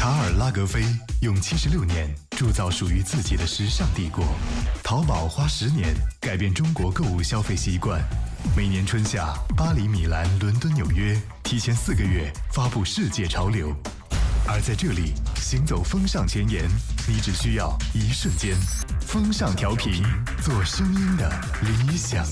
卡尔拉格菲用76年铸造属于自己的时尚帝国，淘宝花10年改变中国购物消费习惯。每年春夏，巴黎、米兰、伦敦、纽约提前4个月发布世界潮流，而在这里行走风尚前沿，你只需要一瞬间。风尚调频，做声音的理想